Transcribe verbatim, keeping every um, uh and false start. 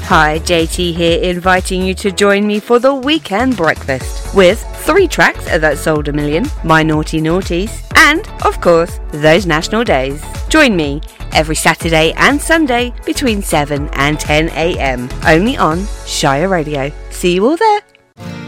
Hi, J T here, inviting you to join me for the weekend breakfast with three tracks that sold a million, My Naughty Naughties, and, of course, those national days. Join me every Saturday and Sunday between seven and ten a.m. only on Shire Radio. See you all there.